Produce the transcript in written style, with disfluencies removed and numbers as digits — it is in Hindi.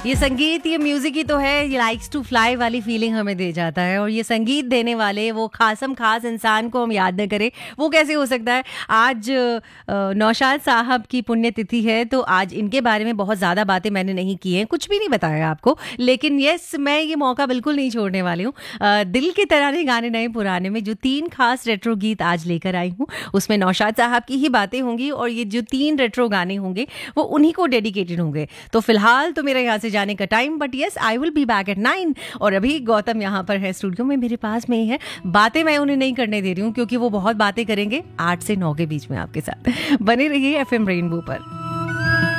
ये संगीत, ये म्यूजिक ही तो है, ये लाइक्स टू फ्लाई वाली फीलिंग हमें दे जाता है। और ये संगीत देने वाले वो खासम खास इंसान को हम याद न करें, वो कैसे हो सकता है। आज नौशाद साहब की पुण्यतिथि है, तो आज इनके बारे में बहुत ज़्यादा बातें मैंने नहीं की हैं, कुछ भी नहीं बताया आपको, लेकिन यस, मैं ये मौका बिल्कुल नहीं छोड़ने वाली हूँ। दिल के तराने गाने नए पुराने में जो 3 खास रेट्रो गीत आज लेकर आई हूँ, उसमें नौशाद साहब की ही बातें होंगी और ये जो 3 रेट्रो गाने होंगे वो उन्हीं को डेडिकेटेड होंगे। तो फिलहाल तो मेरे यहाँ से जाने का time, but yes, I will be back at 9। और अभी गौतम यहाँ पर है स्टूडियो में, मेरे पास में ही है। बातें मैं उन्हें नहीं करने दे रही हूँ क्योंकि वो बहुत बातें करेंगे 8 से 9 के बीच में आपके साथ। बने रहिए एफएम रेनबो पर।